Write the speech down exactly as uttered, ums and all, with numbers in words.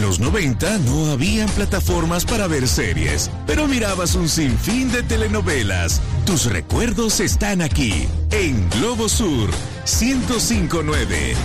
En los noventa no habían plataformas para ver series, pero mirabas un sinfín de telenovelas. Tus recuerdos están aquí, en Globo Sur ciento cinco punto nueve.